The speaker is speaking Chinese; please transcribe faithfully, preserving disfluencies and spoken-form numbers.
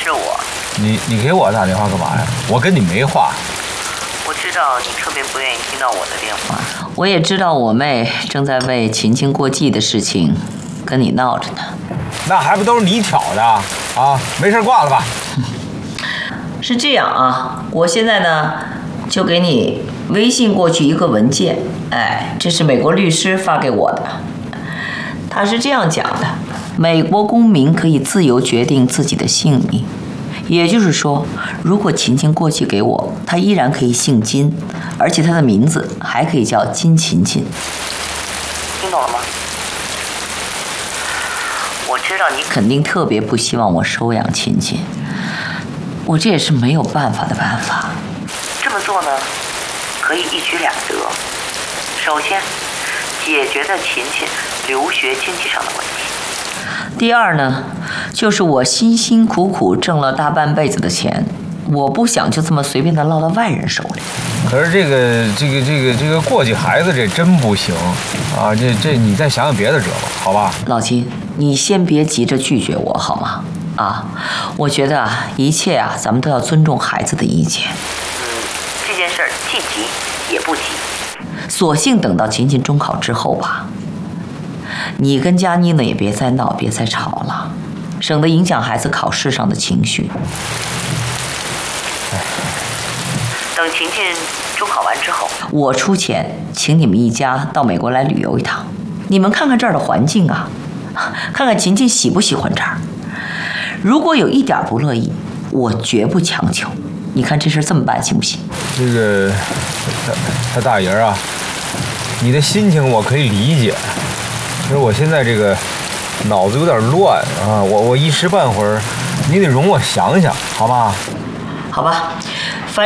是我。 你你给我打电话干嘛呀？我跟你没话。 我知道你特别不愿意听到我的电话。 我也知道我妹正在为秦秦过继的事情跟你闹着呢。 那还不都是你挑的啊？没事，挂了吧。 是这样啊，我现在呢就给你微信过去一个文件，哎，这是美国律师发给我的。他是这样讲的：美国公民可以自由决定自己的姓名，也就是说，如果秦秦过继给我，他依然可以姓金，而且他的名字还可以叫金秦秦。 听懂了吗？我知道你肯定特别不希望我收养秦秦，我这也是没有办法的办法。 这么做呢，可以一举两得。首先，解决了秦秦留学经济上的问题。 第二呢，就是我辛辛苦苦挣了大半辈子的钱，我不想就这么随便的落到外人手里。 可是这个这个这个这个过继孩子这真不行啊！这这你再想想别的辙吧，好吧？ 老秦，你先别急着拒绝我好吗？啊，我觉得啊，一切啊，咱们都要尊重孩子的意见。 嗯，这件事儿既急也不急， 索性等到秦秦中考之后吧。你跟佳妮呢也别再闹，别再吵了，省得影响孩子考试上的情绪。 等秦秦中考完之后， 我出钱请你们一家到美国来旅游一趟，你们看看这儿的环境啊，看看秦秦喜不喜欢这儿。如果有一点不乐意，我绝不强求。你看这事这么办行不行？ 这个他他大爷啊，你的心情我可以理解，其实我现在这个脑子有点乱啊，我我一时半会儿你得容我想想，好吧？ 好吧。